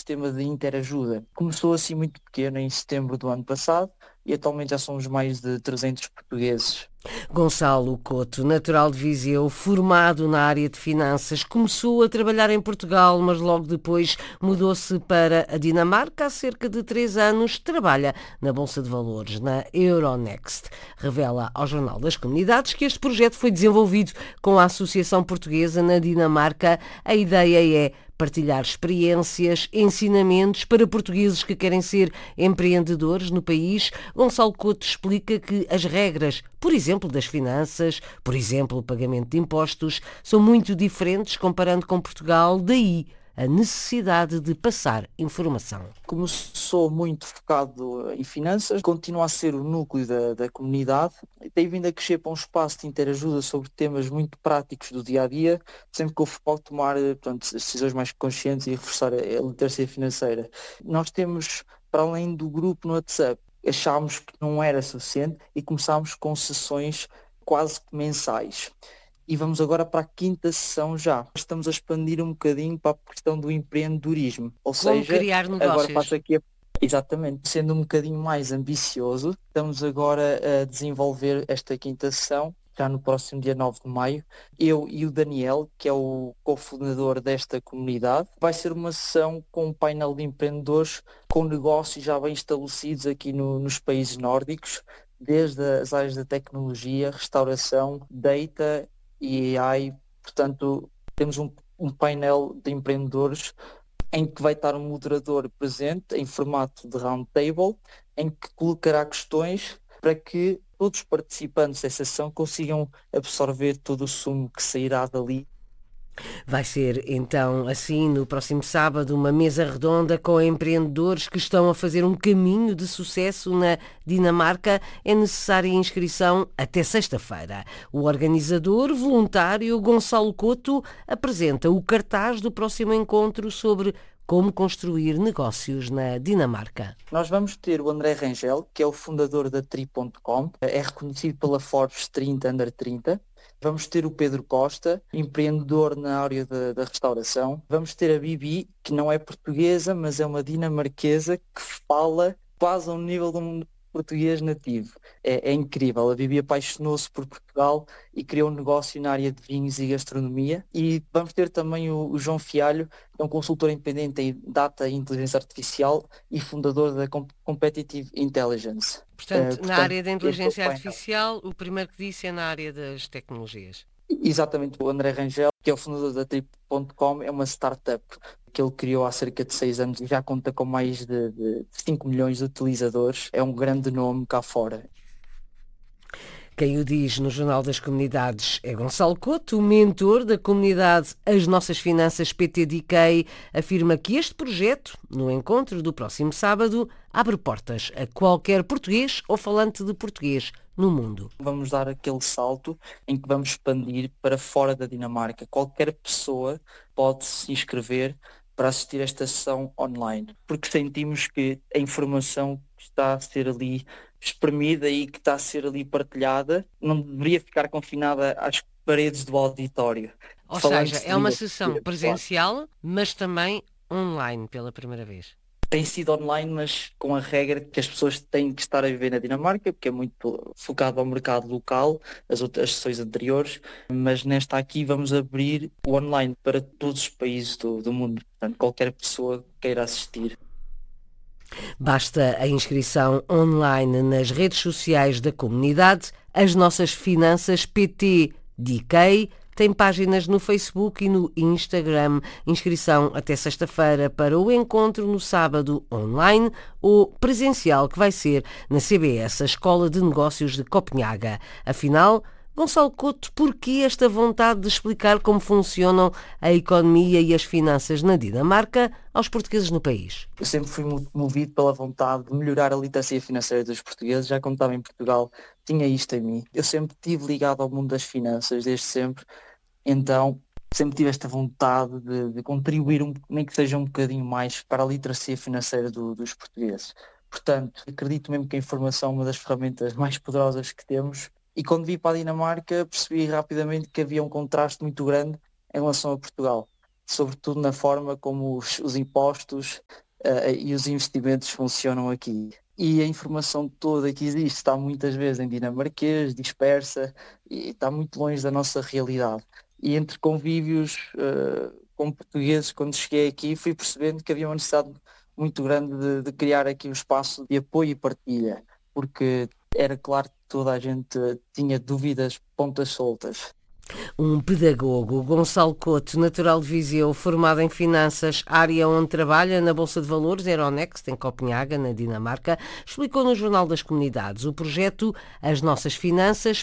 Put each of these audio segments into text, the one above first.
sistema de interajuda. Começou assim muito pequeno, em setembro do ano passado, e atualmente já somos mais de 300 portugueses. Gonçalo Couto, natural de Viseu, formado na área de finanças, começou a trabalhar em Portugal, mas logo depois mudou-se para a Dinamarca. Há cerca de 3 anos trabalha na Bolsa de Valores, na Euronext. Revela ao Jornal das Comunidades que este projeto foi desenvolvido com a Associação Portuguesa na Dinamarca. A ideia é partilhar experiências, ensinamentos para portugueses que querem ser empreendedores no país. Gonçalo Couto explica que as regras, por exemplo, das finanças, por exemplo, o pagamento de impostos, são muito diferentes comparando com Portugal, daí a necessidade de passar informação. Como sou muito focado em finanças, continua a ser o núcleo da comunidade e tem vindo a crescer para um espaço de interajuda sobre temas muito práticos do dia-a-dia, sempre que eu foco tomar as decisões mais conscientes e reforçar a literacia financeira. Nós temos, para além do grupo no WhatsApp, achámos que não era suficiente e começámos com sessões quase que mensais. E vamos agora para a 5ª sessão já. Estamos a expandir um bocadinho para a questão do empreendedorismo. Ou Como seja, criar agora negócios. passo aqui a... Exatamente, sendo um bocadinho mais ambicioso, estamos agora a desenvolver esta 5ª sessão, já no próximo dia 9 de maio. Eu e o Daniel, que é o cofundador desta comunidade, vai ser uma sessão com um painel de empreendedores com negócios já bem estabelecidos aqui nos países nórdicos, desde as áreas da tecnologia, restauração, data e AI. Portanto, temos um painel de empreendedores em que vai estar um moderador presente em formato de round table, em que colocará questões para que todos os participantes dessa sessão consigam absorver todo o sumo que sairá dali. Vai ser então assim no próximo sábado uma mesa redonda com empreendedores que estão a fazer um caminho de sucesso na Dinamarca. É necessária inscrição até sexta-feira. O organizador voluntário Gonçalo Couto apresenta o cartaz do próximo encontro sobre como construir negócios na Dinamarca. Nós vamos ter o André Rangel, que é o fundador da Tri.com, é reconhecido pela Forbes 30 Under 30. Vamos ter o Pedro Costa, empreendedor na área da restauração. Vamos ter a Bibi, que não é portuguesa, mas é uma dinamarquesa que fala quase ao nível de um português nativo. É incrível. A Bibi apaixonou-se por Portugal e criou um negócio na área de vinhos e gastronomia. E vamos ter também o João Fialho, que é um consultor independente em data e inteligência artificial e fundador da Competitive Intelligence. Portanto, na área da inteligência Este é o painel. artificial, o primeiro que disse é na área das tecnologias. Exatamente, o André Rangel, que é o fundador da Trip.com, é uma startup que ele criou há cerca de 6 anos e já conta com mais de 5 milhões de utilizadores. É um grande nome cá fora. Quem o diz no Jornal das Comunidades é Gonçalo Couto, o mentor da comunidade As Nossas Finanças PTDK, afirma que este projeto, no encontro do próximo sábado, abre portas a qualquer português ou falante de português no mundo. Vamos dar aquele salto em que vamos expandir para fora da Dinamarca. Qualquer pessoa pode se inscrever para assistir a esta sessão online, porque sentimos que a informação que está a ser ali espremida e que está a ser ali partilhada não deveria ficar confinada às paredes do auditório. Ou seja, é uma sessão presencial, mas também online pela primeira vez. Tem sido online, mas com a regra que as pessoas têm que estar a viver na Dinamarca, porque é muito focado ao mercado local, as sessões anteriores, mas nesta aqui vamos abrir o online para todos os países do mundo, portanto qualquer pessoa queira assistir. Basta a inscrição online nas redes sociais da comunidade. As Nossas Finanças PTDK tem páginas no Facebook e no Instagram. Inscrição até sexta-feira para o encontro no sábado online ou presencial, que vai ser na CBS, a Escola de Negócios de Copenhaga. Afinal, Gonçalo Couto, porquê esta vontade de explicar como funcionam a economia e as finanças na Dinamarca aos portugueses no país? Eu sempre fui movido pela vontade de melhorar a literacia financeira dos portugueses. Já quando estava em Portugal, tinha isto em mim. Eu sempre estive ligado ao mundo das finanças, desde sempre. Então, sempre tive esta vontade de contribuir, nem que seja um bocadinho mais, para a literacia financeira dos portugueses. Portanto, acredito mesmo que a informação é uma das ferramentas mais poderosas que temos. E quando vim para a Dinamarca, percebi rapidamente que havia um contraste muito grande em relação a Portugal. sobretudo na forma como os impostos e os investimentos funcionam aqui. E a informação toda que existe está muitas vezes em dinamarquês, dispersa, e está muito longe da nossa realidade. E entre convívios com portugueses, quando cheguei aqui, fui percebendo que havia uma necessidade muito grande de criar aqui um espaço de apoio e partilha, porque era claro que toda a gente tinha dúvidas, pontas soltas. Um pedagogo, Gonçalo Couto, natural de Viseu, formado em finanças, área onde trabalha na Bolsa de Valores Euronext, em Copenhaga, na Dinamarca, explicou no Jornal das Comunidades o projeto As Nossas Finanças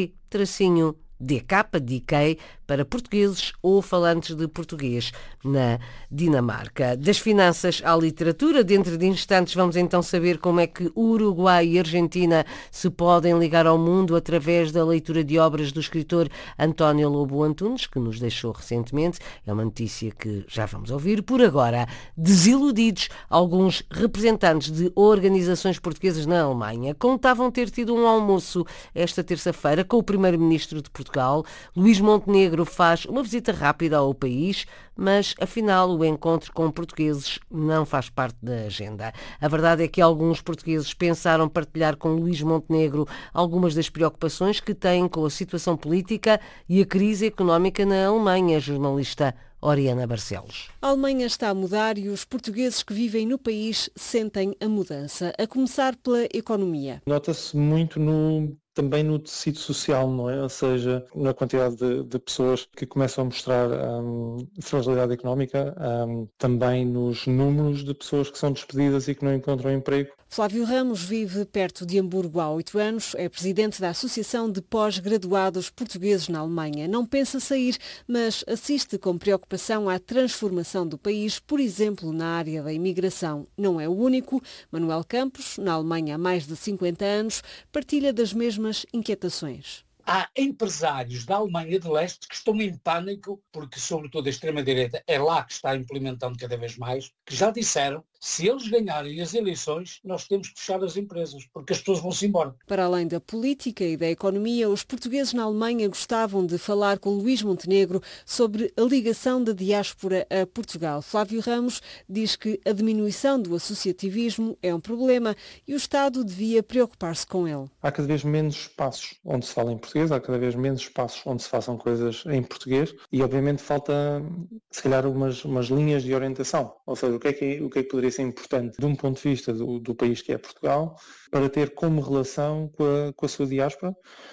PT-DK para portugueses ou falantes de português na Dinamarca. Das finanças à literatura, dentro de instantes vamos então saber como é que Uruguai e Argentina se podem ligar ao mundo através da leitura de obras do escritor António Lobo Antunes, que nos deixou recentemente. É uma notícia que já vamos ouvir. Por agora, desiludidos, alguns representantes de organizações portuguesas na Alemanha contavam ter tido um almoço esta terça-feira com o primeiro-ministro de Portugal. Luís Montenegro faz uma visita rápida ao país, mas afinal o encontro com portugueses não faz parte da agenda. A verdade é que alguns portugueses pensaram partilhar com Luís Montenegro algumas das preocupações que têm com a situação política e a crise económica na Alemanha. Jornalista Oriana Barcelos. A Alemanha está a mudar e os portugueses que vivem no país sentem a mudança, a começar pela economia. Nota-se muito também no tecido social, não é? Ou seja, na quantidade de pessoas que começam a mostrar fragilidade económica, também nos números de pessoas que são despedidas e que não encontram emprego. Flávio Ramos vive perto de Hamburgo há 8 anos, é presidente da Associação de Pós-Graduados Portugueses na Alemanha. Não pensa sair, mas assiste com preocupação à transformação do país, por exemplo, na área da imigração. Não é o único. Manuel Campos, na Alemanha há mais de 50 anos, partilha das mesmas inquietações. Há empresários da Alemanha de Leste que estão em pânico, porque sobretudo a extrema-direita é lá que está implementando cada vez mais, que já disseram, se eles ganharem as eleições, nós temos que fechar as empresas, porque as pessoas vão-se embora. Para além da política e da economia, os portugueses na Alemanha gostavam de falar com Luís Montenegro sobre a ligação da diáspora a Portugal. Flávio Ramos diz que a diminuição do associativismo é um problema e o Estado devia preocupar-se com ele. Há cada vez menos espaços onde se fala em português, há cada vez menos espaços onde se façam coisas em português e obviamente falta, se calhar, umas linhas de orientação. Ou seja, o que é que poderia ser importante de um ponto de vista do país que é Portugal para ter como relação com a sua diáspora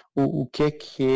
o que é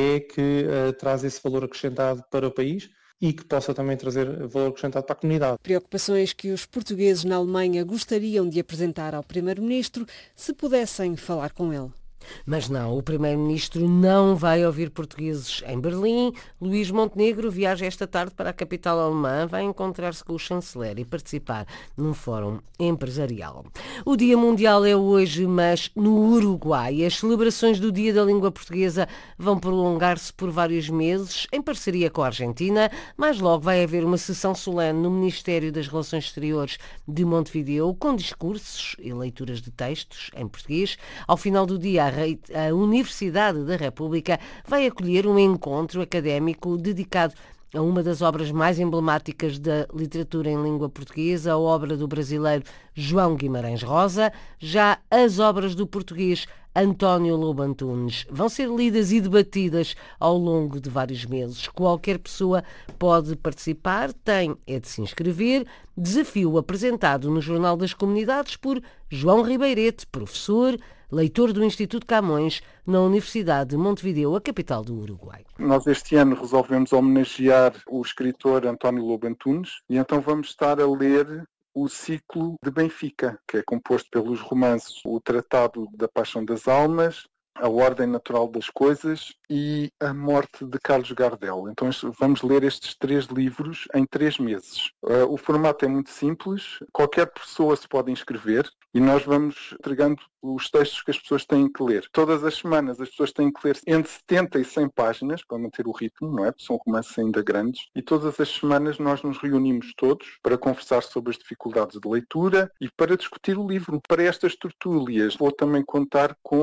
que traz esse valor acrescentado para o país e que possa também trazer valor acrescentado para a comunidade. Preocupações que os portugueses na Alemanha gostariam de apresentar ao primeiro-ministro se pudessem falar com ele. Mas não, o primeiro-ministro não vai ouvir portugueses em Berlim. Luís Montenegro viaja esta tarde para a capital alemã, vai encontrar-se com o chanceler e participar num fórum empresarial. O Dia Mundial é hoje, mas no Uruguai. As celebrações do Dia da Língua Portuguesa vão prolongar-se por vários meses, em parceria com a Argentina. Mais logo vai haver uma sessão solene no Ministério das Relações Exteriores de Montevideo, com discursos e leituras de textos em português. Ao final do dia, a Universidade da República vai acolher um encontro académico dedicado a uma das obras mais emblemáticas da literatura em língua portuguesa, a obra do brasileiro João Guimarães Rosa. Já as obras do português António Lobo Antunes vão ser lidas e debatidas ao longo de vários meses. Qualquer pessoa pode participar, tem de se inscrever. Desafio apresentado no Jornal das Comunidades por João Ribeirete, professor, leitor do Instituto Camões, na Universidade de Montevideo, a capital do Uruguai. Nós este ano resolvemos homenagear o escritor António Lobo Antunes e então vamos estar a ler o ciclo de Benfica, que é composto pelos romances O Tratado da Paixão das Almas, A Ordem Natural das Coisas e A Morte de Carlos Gardel. Então vamos ler estes 3 livros em 3 meses. O formato é muito simples, qualquer pessoa se pode inscrever e nós vamos entregando os textos que as pessoas têm que ler. Todas as semanas as pessoas têm que ler entre 70 e 100 páginas para manter o ritmo, não é? Porque são romances ainda grandes. E todas as semanas nós nos reunimos todos para conversar sobre as dificuldades de leitura e para discutir o livro. Para estas tertúlias vou também contar com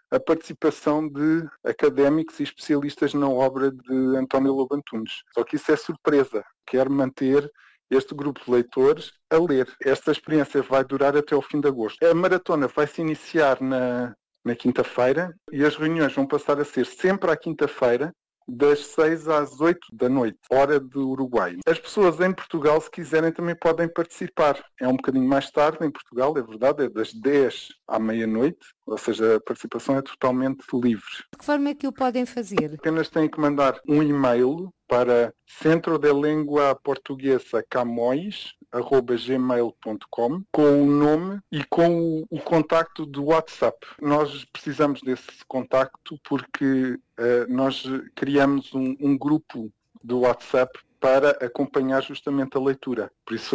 a participação de académicos e especialistas na obra de António Lobo Antunes. Só que isso é surpresa. Quero manter este grupo de leitores a ler. Esta experiência vai durar até o fim de agosto. A maratona vai se iniciar na quinta-feira e as reuniões vão passar a ser sempre à quinta-feira, das 6 às 8 da noite, hora do Uruguai. As pessoas em Portugal, se quiserem, também podem participar. É um bocadinho mais tarde em Portugal, é verdade, é das 10 à meia-noite, ou seja, a participação é totalmente livre. De que forma é que o podem fazer? Apenas têm que mandar um e-mail para Centro de Língua Portuguesa Camões@gmail.com com o nome e com o contacto do WhatsApp. Nós precisamos desse contacto porque nós criamos um grupo do WhatsApp para acompanhar justamente a leitura. Por isso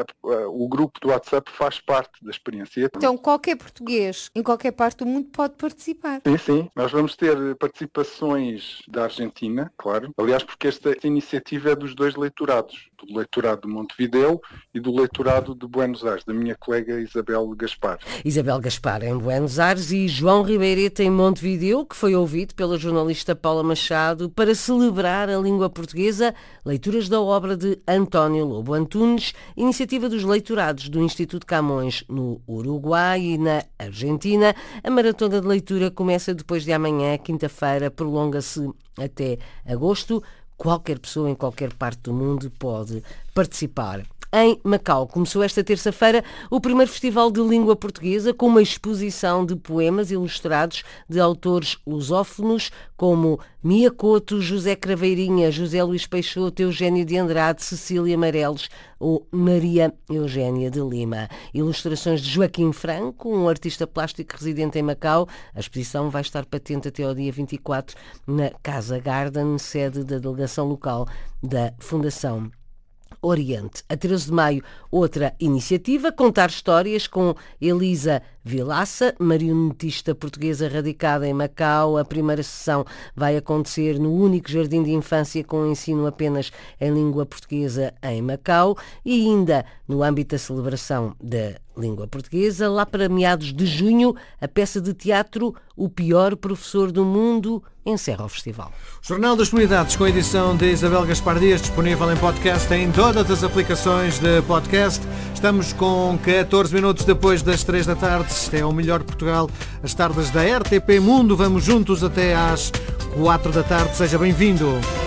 o grupo do WhatsApp faz parte da experiência. Então qualquer português em qualquer parte do mundo pode participar? Sim. Nós vamos ter participações da Argentina, claro. Aliás, porque esta iniciativa é dos dois leitorados. Do leitorado de Montevideo e do leitorado de Buenos Aires, da minha colega Isabel Gaspar. Isabel Gaspar em Buenos Aires e João Ribeireta em Montevideo, que foi ouvido pela jornalista Paula Machado para celebrar a língua portuguesa, leituras da obra de António Lobo Antunes, iniciativa dos leitorados do Instituto Camões no Uruguai e na Argentina. A maratona de leitura começa depois de amanhã, quinta-feira, prolonga-se até agosto. Qualquer pessoa em qualquer parte do mundo pode participar. Em Macau começou esta terça-feira o primeiro Festival de Língua Portuguesa com uma exposição de poemas ilustrados de autores lusófonos como Mia Couto, José Craveirinha, José Luís Peixoto, Eugénio de Andrade, Cecília Meireles ou Maria Eugénia de Lima. Ilustrações de Joaquim Franco, um artista plástico residente em Macau. A exposição vai estar patente até ao dia 24 na Casa Garden, sede da delegação local da Fundação Oriente. A 13 de maio, outra iniciativa, Contar Histórias, com Elisa Vilaça, marionetista portuguesa radicada em Macau. A primeira sessão vai acontecer no único jardim de infância com ensino apenas em língua portuguesa em Macau e ainda no âmbito da celebração da língua portuguesa, lá para meados de junho, a peça de teatro O Pior Professor do Mundo encerra o festival. Jornal das Comunidades com a edição de Isabel Gaspar Dias, disponível em podcast em todas as aplicações de podcast. Estamos com 14 minutos depois das 3 da tarde. Este é o Melhor Portugal, as tardes da RTP Mundo. Vamos juntos até às 4 da tarde. Seja bem-vindo.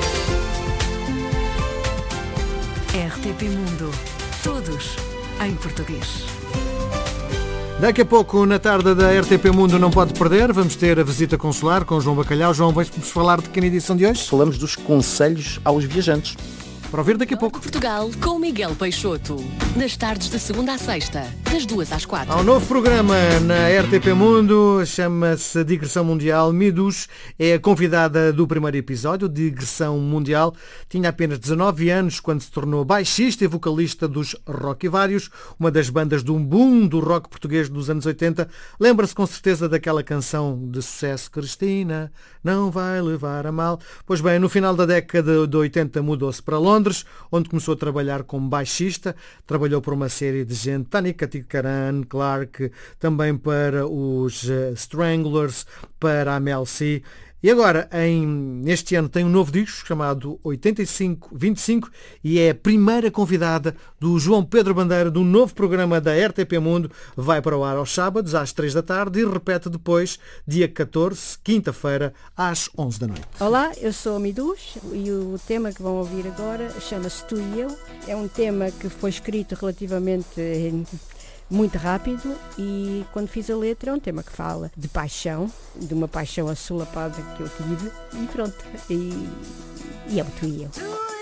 RTP Mundo. Todos em português. Daqui a pouco, na tarde da RTP Mundo, não pode perder, vamos ter a visita consular com João Bacalhau. João, vamos falar de que edição de hoje? Falamos dos conselhos aos viajantes. Para ouvir daqui a pouco. Portugal com Miguel Peixoto. Nas tardes de segunda à sexta, das 2 às 4. Há um novo programa na RTP Mundo, chama-se Digressão Mundial. Midus é a convidada do primeiro episódio, Digressão Mundial. Tinha apenas 19 anos quando se tornou baixista e vocalista dos Rockvários, uma das bandas do boom do rock português dos anos 80. Lembra-se com certeza daquela canção de sucesso, Cristina, não vai levar a mal. Pois bem, no final da década de 80 mudou-se para Londres, onde começou a trabalhar como baixista. Trabalhou por uma série de gente, Tánica Tikaran, Clark, também para os Stranglers, para a Mel C. E agora, neste ano, tem um novo disco chamado 8525 e é a primeira convidada do João Pedro Bandeira do novo programa da RTP Mundo. Vai para o ar aos sábados, às 3 da tarde e repete depois, dia 14, quinta-feira, às 11 da noite. Olá, eu sou a Midus e o tema que vão ouvir agora chama-se Tu e Eu. É um tema que foi escrito relativamente muito rápido e quando fiz a letra é um tema que fala de paixão, de uma paixão assolapada que eu tive e pronto, e é o Tu e Eu.